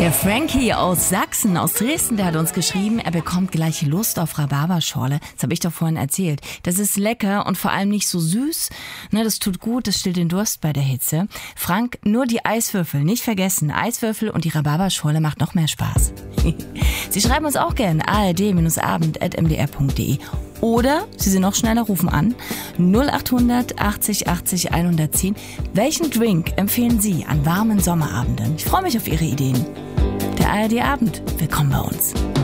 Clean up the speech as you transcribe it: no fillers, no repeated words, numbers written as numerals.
Der Frankie aus Sachsen, aus Dresden, der hat uns geschrieben, er bekommt gleich Lust auf Rhabarberschorle. Das habe ich doch vorhin erzählt. Das ist lecker und vor allem nicht so süß. Das tut gut, das stillt den Durst bei der Hitze. Frank, nur die Eiswürfel, nicht vergessen. Eiswürfel und die Rhabarberschorle macht noch mehr Spaß. Sie schreiben uns auch gerne ard-abend@mdr.de. Oder Sie sind noch schneller, rufen an 0800 80 80 110. Welchen Drink empfehlen Sie an warmen Sommerabenden? Ich freue mich auf Ihre Ideen. Der ARD Abend, willkommen bei uns.